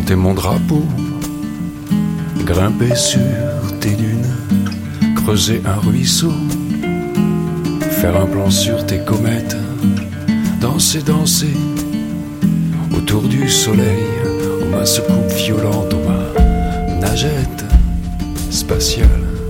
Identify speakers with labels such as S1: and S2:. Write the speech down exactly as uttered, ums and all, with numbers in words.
S1: porter mon drapeau, grimper sur tes dunes, creuser un ruisseau, faire un plan sur tes comètes, danser, danser autour du soleil, aux mains secoupes violentes, aux mains nagette spatiale.